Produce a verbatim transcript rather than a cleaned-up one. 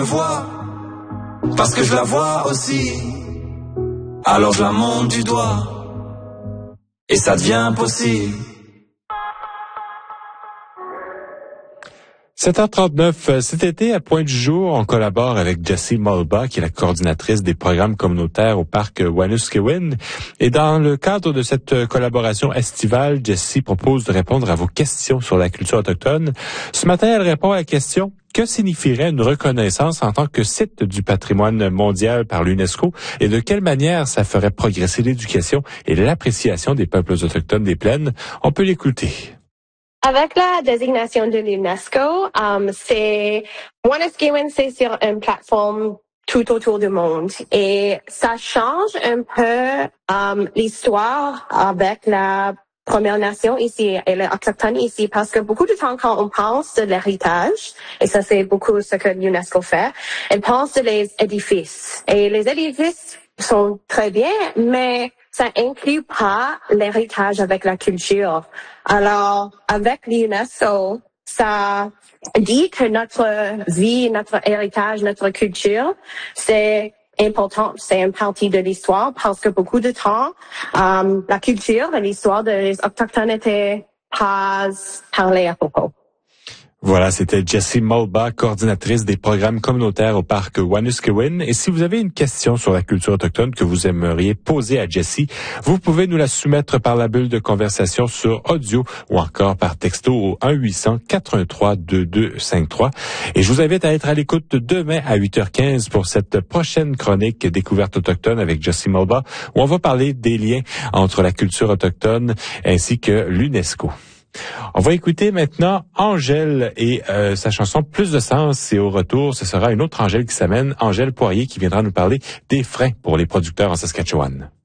vois, parce que je la vois aussi. Alors je la monte du doigt, et ça devient possible. sept heures trente-neuf, cet été, à Point du Jour, on collabore avec Jessie Mulba, qui est la coordinatrice des programmes communautaires au parc Waniskewin. Et dans le cadre de cette collaboration estivale, Jessie propose de répondre à vos questions sur la culture autochtone. Ce matin, elle répond à la question: que signifierait une reconnaissance en tant que site du patrimoine mondial par l'UNESCO et de quelle manière ça ferait progresser l'éducation et l'appréciation des peuples autochtones des plaines? On peut l'écouter. Avec la désignation de l'UNESCO, um, c'est Waniskewin, c'est sur une plateforme tout autour du monde et ça change un peu um, l'histoire avec la Première Nation ici et les autochtones ici, parce que beaucoup de temps quand on pense de l'héritage, et ça c'est beaucoup ce que l'UNESCO fait, elle pense de les édifices. Et les édifices sont très bien, mais ça inclut pas l'héritage avec la culture. Alors, avec l'UNESCO, ça dit que notre vie, notre héritage, notre culture, c'est important, c'est une partie de l'histoire, parce que beaucoup de temps, um, la culture et l'histoire des Autochtones étaient pas parlées à propos. Voilà, c'était Jessie Mulba, coordinatrice des programmes communautaires au parc Waniskewin. Et si vous avez une question sur la culture autochtone que vous aimeriez poser à Jessie, vous pouvez nous la soumettre par la bulle de conversation sur audio ou encore par texto au un huit cents, quatre un trois, deux deux cinq trois. Et je vous invite à être à l'écoute demain à huit heures quinze pour cette prochaine chronique Découverte autochtone avec Jessie Mulba, où on va parler des liens entre la culture autochtone ainsi que l'UNESCO. On va écouter maintenant Angèle et euh, sa chanson Plus de sens. Et au retour, ce sera une autre Angèle qui s'amène, Angèle Poirier, qui viendra nous parler des freins pour les producteurs en Saskatchewan.